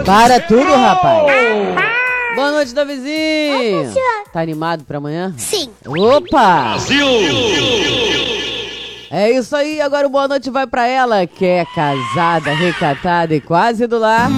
Para tudo, rapaz. Boa noite, Davizinho. Tá animado pra amanhã? Sim. Opa! Brasil! É isso aí, agora o boa noite vai pra ela, que é casada, recatada e quase do lar.